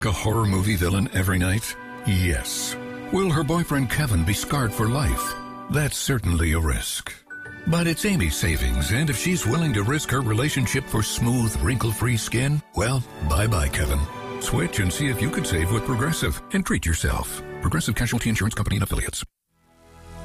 A horror movie villain every night? Yes. Will her boyfriend Kevin be scarred for life? That's certainly a risk. But it's Amy's savings, and if she's willing to risk her relationship for smooth, wrinkle-free skin, well, bye-bye, Kevin. Switch and see if you could save with Progressive and treat yourself. Progressive Casualty Insurance Company and Affiliates.